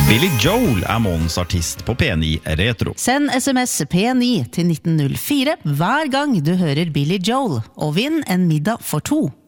Billy Joel månedens artist på P9 Retro. Send SMS P9 til 1904 hver gang du hører Billy Joel, og vinn en middag for 2.